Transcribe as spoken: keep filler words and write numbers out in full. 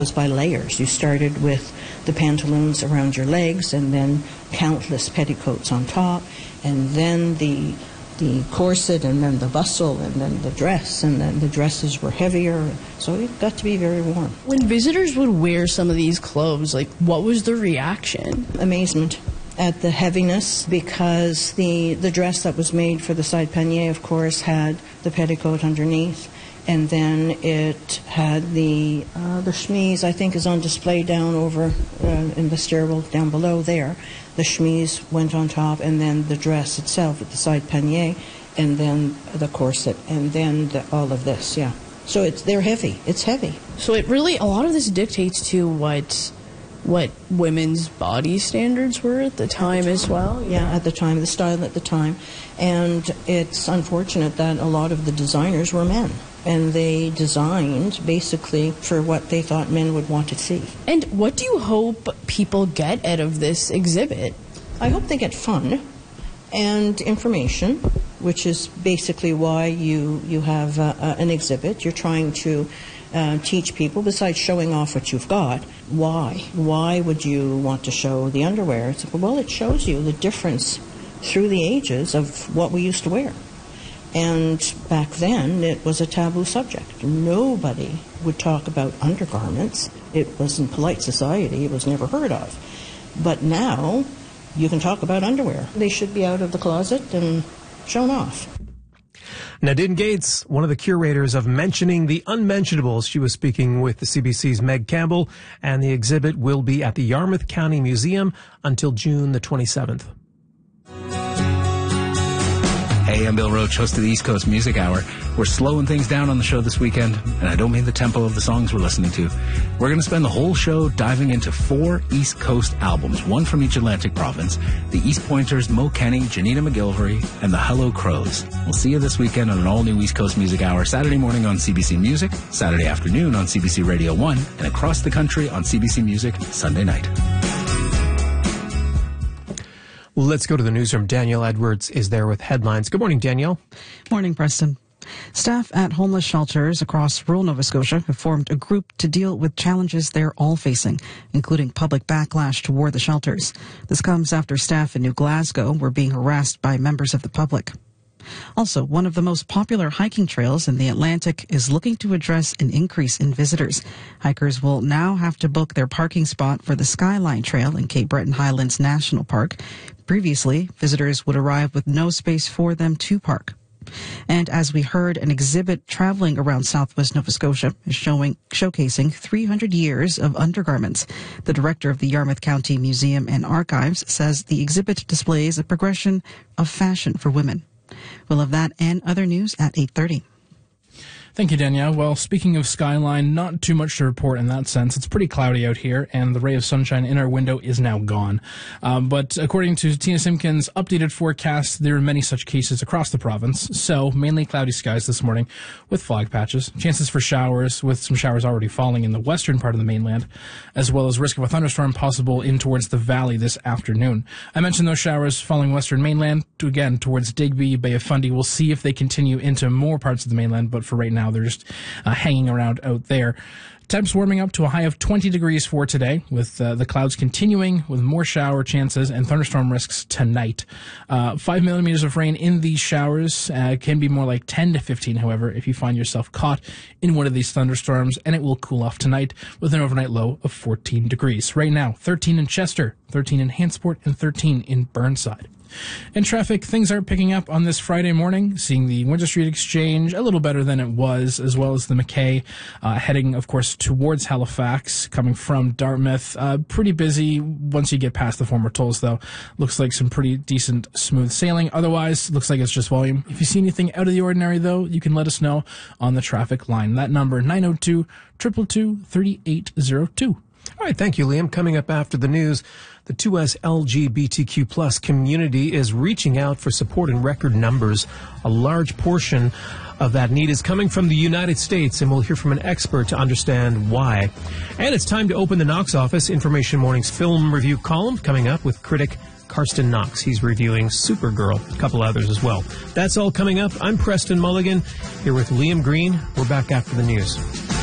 was by layers. You started with the pantaloons around your legs and then countless petticoats on top, and then the the corset, and then the bustle, and then the dress, and then the dresses were heavier, so it got to be very warm. When visitors would wear some of these clothes, like, what was the reaction? Amazement at the heaviness, because the, the dress that was made for the side panier, of course, had the petticoat underneath, and then it had the uh, the chemise, I think, is on display down over uh, in the stairwell down below there. The chemise went on top, and then the dress itself with the side panier, and then the corset, and then the, all of this, yeah. So it's they're heavy. It's heavy. So it really, a lot of this dictates to what what women's body standards were at the time as well. Yeah, at the time, the style at the time. And it's unfortunate that a lot of the designers were men. And they designed basically for what they thought men would want to see. And what do you hope people get out of this exhibit? I hope they get fun and information, which is basically why you, you have uh, uh, an exhibit. You're trying to uh, teach people, besides showing off what you've got, why. Why would you want to show the underwear? It's, well, it shows you the difference through the ages of what we used to wear. And back then, it was a taboo subject. Nobody would talk about undergarments. It was in polite society. It was never heard of. But now, you can talk about underwear. They should be out of the closet and shown off. Nadine Gates, one of the curators of Mentioning the Unmentionables. She was speaking with the C B C's Meg Campbell, and the exhibit will be at the Yarmouth County Museum until June the twenty-seventh. Hey, I'm Bill Roach, host of the East Coast Music Hour. We're slowing things down on the show this weekend, and I don't mean the tempo of the songs we're listening to. We're going to spend the whole show diving into four East Coast albums, one from each Atlantic province: the East Pointers, Mo Kenny, Janina McGilvery, and the Hello Crows. We'll see you this weekend on an all-new East Coast Music Hour, Saturday morning on C B C Music, Saturday afternoon on C B C Radio one, and across the country on C B C Music Sunday night. Let's go to the newsroom. Danielle Edwards is there with headlines. Good morning, Danielle. Morning, Preston. Staff at homeless shelters across rural Nova Scotia have formed a group to deal with challenges they're all facing, including public backlash toward the shelters. This comes after staff in New Glasgow were being harassed by members of the public. Also, one of the most popular hiking trails in the Atlantic is looking to address an increase in visitors. Hikers will now have to book their parking spot for the Skyline Trail in Cape Breton Highlands National Park. Previously, visitors would arrive with no space for them to park. And as we heard, an exhibit traveling around southwest Nova Scotia is showing showcasing three hundred years of undergarments. The director of the Yarmouth County Museum and Archives says the exhibit displays a progression of fashion for women. We'll have that and other news at eight thirty. Thank you, Danielle. Well, speaking of skyline, not too much to report in that sense. It's pretty cloudy out here, and the ray of sunshine in our window is now gone. Um, but according to Tina Simpkins' updated forecast, there are many such cases across the province. So, mainly cloudy skies this morning with fog patches, chances for showers, with some showers already falling in the western part of the mainland, as well as risk of a thunderstorm possible in towards the valley this afternoon. I mentioned those showers falling western mainland, to, again, towards Digby, Bay of Fundy. We'll see if they continue into more parts of the mainland, but for right now, Now they're just uh, hanging around out there. Temps warming up to a high of twenty degrees for today, with uh, the clouds continuing with more shower chances and thunderstorm risks tonight. Uh, five millimeters of rain in these showers uh, can be more like ten to fifteen, however, if you find yourself caught in one of these thunderstorms, and it will cool off tonight with an overnight low of fourteen degrees. Right now, thirteen in Chester, thirteen in Hantsport, and thirteen in Burnside. In traffic, things are picking up on this Friday morning, seeing the Windsor Street Exchange a little better than it was, as well as the McKay, uh, heading, of course, towards Halifax, coming from Dartmouth. Uh, pretty busy once you get past the former tolls, though. Looks like some pretty decent, smooth sailing. Otherwise, looks like it's just volume. If you see anything out of the ordinary, though, you can let us know on the traffic line. That number, nine oh two, two two two, three eight oh two. All right, thank you, Liam. Coming up after the news, the two S L G B T Q plus community is reaching out for support in record numbers. A large portion of that need is coming from the United States, and we'll hear from an expert to understand why. And it's time to open the Knox office. Information Morning's film review column coming up with critic Karsten Knox. He's reviewing Supergirl, a couple others as well. That's all coming up. I'm Preston Mulligan here with Liam Green. We're back after the news.